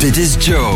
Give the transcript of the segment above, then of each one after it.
Dit is Joe.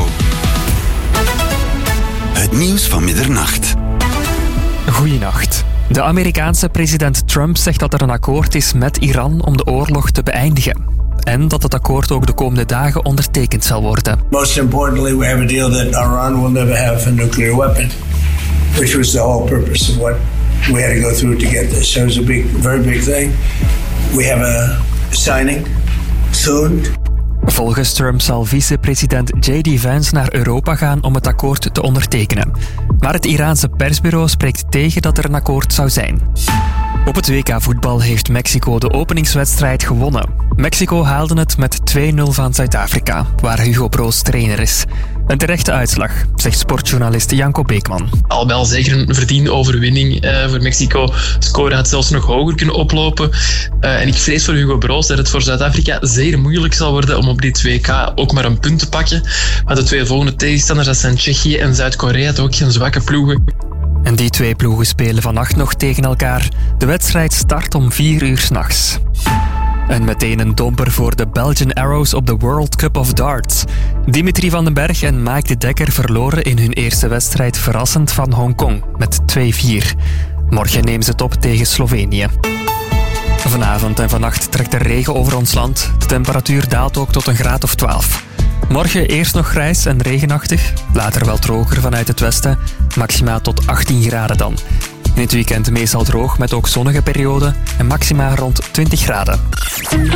Het nieuws van middernacht. Goeienacht. De Amerikaanse president Trump zegt dat er een akkoord is met Iran om de oorlog te beëindigen. En dat het akkoord ook de komende dagen ondertekend zal worden. Most importantly, we have a deal that Iran will never have a nuclear weapon, which was the whole purpose of what we had to go through to get this. So it was a very big thing. We have a signing soon. Volgens Trump zal vicepresident J.D. Vance naar Europa gaan om het akkoord te ondertekenen. Maar het Iraanse persbureau spreekt tegen dat er een akkoord zou zijn. Op het WK-voetbal heeft Mexico de openingswedstrijd gewonnen. Mexico haalde het met 2-0 van Zuid-Afrika, waar Hugo Broos trainer is. Een terechte uitslag, zegt sportjournalist Janko Beekman. Al bij al zeker een verdiende overwinning voor Mexico. De score had zelfs nog hoger kunnen oplopen. En ik vrees voor Hugo Broos dat het voor Zuid-Afrika zeer moeilijk zal worden om op dit WK ook maar een punt te pakken. Maar de twee volgende tegenstanders, dat zijn Tsjechië en Zuid-Korea, ook geen zwakke ploegen. En die twee ploegen spelen vannacht nog tegen elkaar. De wedstrijd start om 4 uur 's nachts. En meteen een domper voor de Belgian Arrows op de World Cup of Darts. Dimitri van den Berg en Mike de Dekker verloren in hun eerste wedstrijd verrassend van Hongkong met 2-4. Morgen nemen ze het op tegen Slovenië. Vanavond en vannacht trekt er regen over ons land. De temperatuur daalt ook tot een graad of 12. Morgen eerst nog grijs en regenachtig, later wel droger vanuit het westen, maxima tot 18 graden dan. In het weekend meestal droog met ook zonnige perioden en maxima rond 20 graden.